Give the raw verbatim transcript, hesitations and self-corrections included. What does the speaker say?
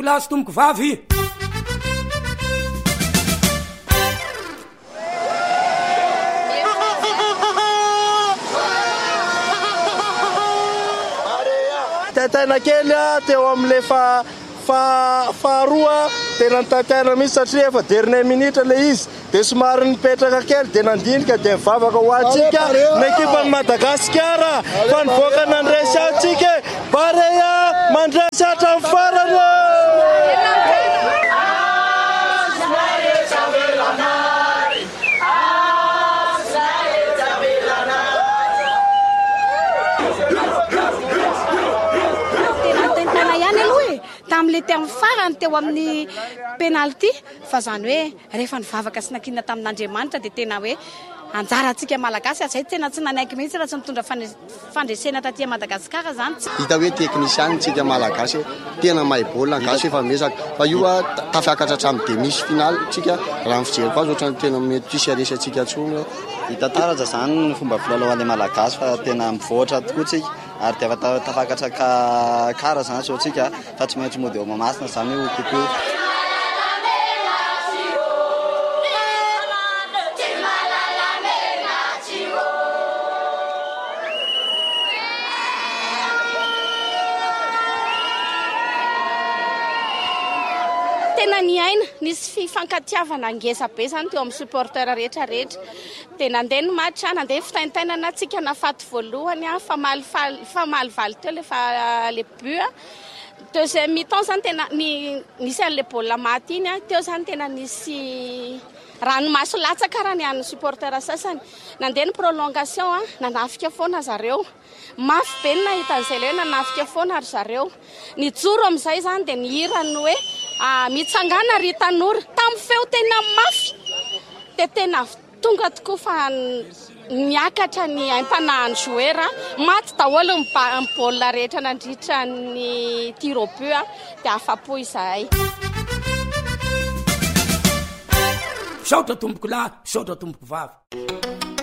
lahy sy tomboko vavy. Tena kely teo am'le fa fa faharoa tena nitataina mihitsy satria efa dernier minitra le izy de somary nipetraka kely de nandinika de mivavaka ho atsika n'équipe Madagasikara fa nivoaka nandresy atsika Barea mandresy hatramin'ny farany. Tam'le terme farany teo amin'ny penalty fa zany hoe rehefa nivavaka sy nankina tamin'Andriamanitra de tena hoe anjara antsika malagasy azay tena tsy nanaiky mihitsy raha tsy mitondra fandresena taty Madagasikara zany. Hita hoe teknisiany tsika malagasy tena mahay baolina gasy efa mesaka fa io tafiakatra hatramin'ny demi-finale tsika raha mifijery koa ohatrany tena mety tsisy aresantsika tsony. Hita taratra zany ny fomba filalaovan'ny malagasy fa tena mivoatra tokoa tsika ary dia efa tafakatra ka kara zany so tsika fa tsy maintsy mody eo mamasina zany io kokoa. Tena ny aina nisy fifankatiavana ngeza be zany teo amin'ny supporter rehetra rehetra de nandeha ny match nandeha fitaintainana tsika nafaty voalohany fa malifaly fa malivaly teo le fa le but deuxième mi-temps zany tena ny nisy an'le baolina maty iny teo zany tena nisy ranomaso latsaka raha ny an'ny supporter sasany nandeha ny prolongation nanafika foana zareo mafy be ny nahitan'izay le hoe nanafika foana ary zareo ny joro amin'izay zany de ny hirany hoe mitsangana ry tanora tamin'ny feo tena mafy de tena tonga tokoa fa niakatra ny aim-panahin'ny joueur maty daholo ny baolina rehetra nandritra ny tir au but de afapo izahay. Saotra tomboko lahy, saotra tomboko vavy.